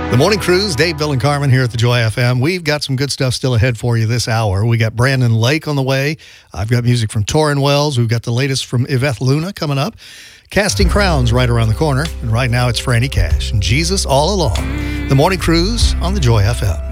The Morning Cruise, Dave, Bill, and Carmen here at the Joy FM. We've got some good stuff still ahead for you this hour. We got Brandon Lake on the way. I've got music from Torrin Wells. We've got the latest from Yvette Luna coming up. Casting Crowns right around the corner. And right now it's Franny Cash and Jesus All Along. The Morning Cruise on the Joy FM.